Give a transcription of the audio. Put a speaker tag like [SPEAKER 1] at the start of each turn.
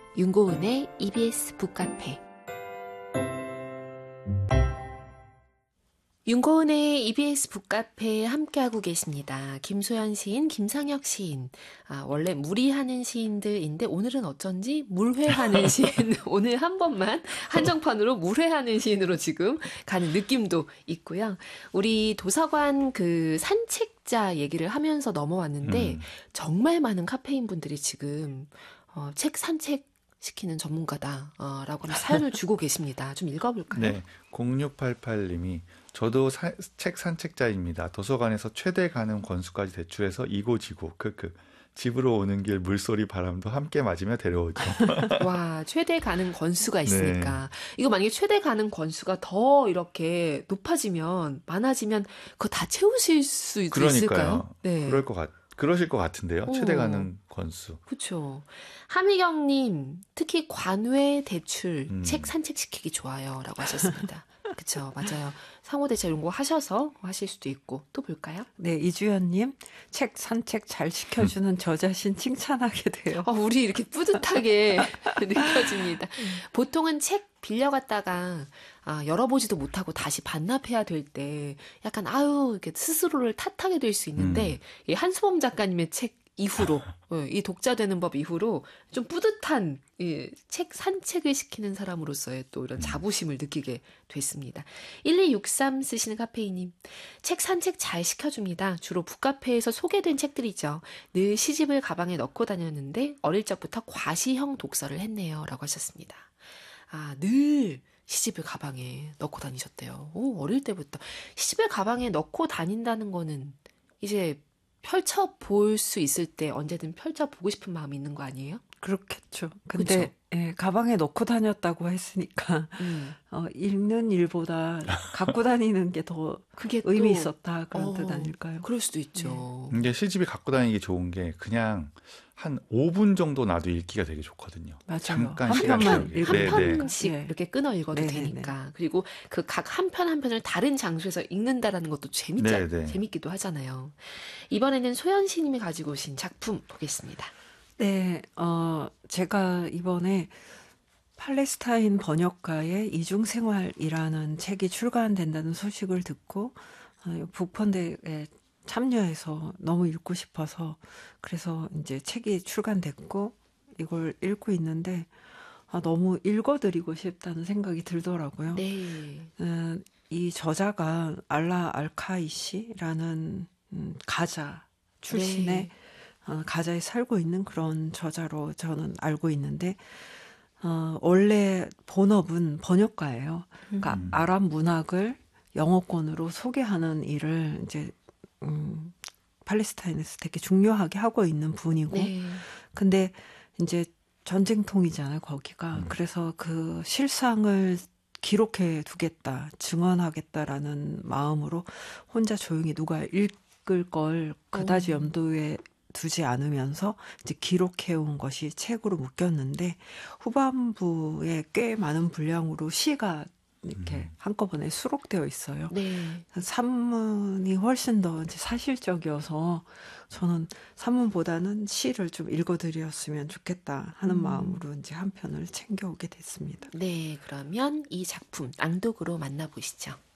[SPEAKER 1] 윤고은의 EBS 북카페. 윤고은의 EBS 북카페에 함께하고 계십니다. 김소연 시인, 김상혁 시인. 원래 무리하는 시인들인데 오늘은 어쩐지 물회하는 시인. 오늘 한 번만 한정판으로 물회하는 시인으로 지금 가는 느낌도 있고요. 우리 도서관 그 산책자 얘기를 하면서 넘어왔는데 정말 많은 카페인 분들이 지금 책 산책 시키는 전문가다라고 하는 사연을 주고 계십니다. 좀 읽어볼까요?
[SPEAKER 2] 네, 0688님이 저도 책 산책자입니다. 도서관에서 최대 가능 권수까지 대출해서 이고지고 집으로 오는 길 물소리 바람도 함께 맞으며 데려오죠.
[SPEAKER 1] 와, 최대 가능 권수가 있으니까. 네. 이거 만약에 최대 가능 권수가 더 이렇게 높아지면, 많아지면 그거 다 채우실 수 있을까요?
[SPEAKER 2] 네. 그러실 것 같은데요. 최대 가능 권수.
[SPEAKER 1] 그렇죠. 하미경님, 특히 관외 대출 책 산책시키기 좋아요. 라고 하셨습니다. 그렇죠. 맞아요. 상호대체 이런 거 하셔서 하실 수도 있고. 또 볼까요?
[SPEAKER 3] 네, 이주연님, 책 산책 잘 시켜주는 저 자신 칭찬하게 돼요.
[SPEAKER 1] 우리 이렇게 뿌듯하게 느껴집니다. 보통은 책 빌려갔다가 열어보지도 못하고 다시 반납해야 될 때 약간 이렇게 스스로를 탓하게 될 수 있는데 이 한수범 작가님의 책 이후로 이 독자 되는 법 이후로 좀 뿌듯한 책 산책을 시키는 사람으로서의 또 이런 자부심을 느끼게 됐습니다. 1263 쓰시는 카페이님, 책 산책 잘 시켜줍니다. 주로 북카페에서 소개된 책들이죠. 늘 시집을 가방에 넣고 다녔는데 어릴 적부터 과시형 독서를 했네요. 라고 하셨습니다. 늘 시집을 가방에 넣고 다니셨대요. 어릴 때부터. 시집을 가방에 넣고 다닌다는 거는 이제 펼쳐볼 수 있을 때 언제든 펼쳐보고 싶은 마음이 있는 거 아니에요?
[SPEAKER 3] 그렇겠죠. 근데 예, 가방에 넣고 다녔다고 했으니까 읽는 일보다 갖고 다니는 게 더 의미 있었다 그런 뜻 아닐까요?
[SPEAKER 1] 그럴 수도 있죠.
[SPEAKER 2] 이게 시집이 갖고 다니기 좋은 게 그냥 한 5분 정도 나도 읽기가 되게 좋거든요.
[SPEAKER 3] 맞아요.
[SPEAKER 2] 잠깐
[SPEAKER 3] 한 편만
[SPEAKER 1] 한 편씩 이렇게 끊어 읽어도 되니까. 그리고 그 각 한 편 한 편을 다른 장소에서 읽는다라는 것도 재밌기도 하잖아요. 이번에는 소연 시님이 가지고 오신 작품 보겠습니다.
[SPEAKER 3] 네, 제가 이번에 팔레스타인 번역가의 이중생활이라는 책이 출간된다는 소식을 듣고 북펀대에 참여해서 너무 읽고 싶어서 그래서 이제 책이 출간됐고 이걸 읽고 있는데 너무 읽어드리고 싶다는 생각이 들더라고요.
[SPEAKER 1] 네.
[SPEAKER 3] 이 저자가 알라 알카이시라는 가자 출신의 가자에 살고 있는 그런 저자로 저는 알고 있는데 원래 본업은 번역가예요. 그러니까 아랍 문학을 영어권으로 소개하는 일을 이제 팔레스타인에서 되게 중요하게 하고 있는 분이고, 근데 이제 전쟁통이잖아요, 거기가. 그래서 그 실상을 기록해 두겠다, 증언하겠다라는 마음으로 혼자 조용히 누가 읽을 걸 그다지 염두에 두지 않으면서 이제 기록해온 것이 책으로 묶였는데 후반부에 꽤 많은 분량으로 시가 이렇게 한꺼번에 수록되어 있어요.
[SPEAKER 1] 네.
[SPEAKER 3] 산문이 훨씬 더 이제 사실적이어서 저는 산문보다는 시를 좀 읽어드렸으면 좋겠다 하는 마음으로 이제 한 편을 챙겨오게 됐습니다.
[SPEAKER 1] 네, 그러면 이 작품 낭독으로 만나보시죠.